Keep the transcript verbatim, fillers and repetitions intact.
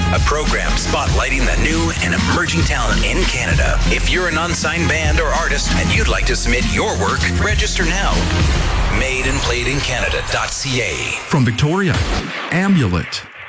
a program spotlighting the new and emerging talent in Canada. If you're an unsigned band or artist and you'd like to submit your work, register now. made and played in canada dot c a. From Victoria, Amulet,